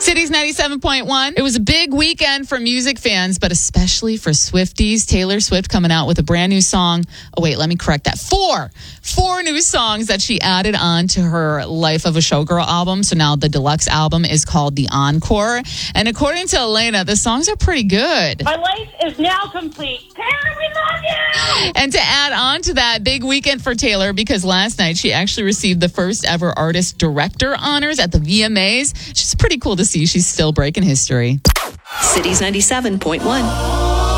Cities 97.1. It was a big weekend for music fans, but especially for Swifties. Taylor Swift coming out with a brand new song. Oh, wait, let me correct that. Four new songs that she added on to her Life of a Showgirl album. So now the deluxe album is called The Encore. And according to Elena, the songs are pretty good. My life is now complete. Taylor, we love you! And to add on to that, big weekend for Taylor because last night she actually received the first ever artist director honors at the VMAs. She's pretty cool to see she's still breaking history. Cities 97.1.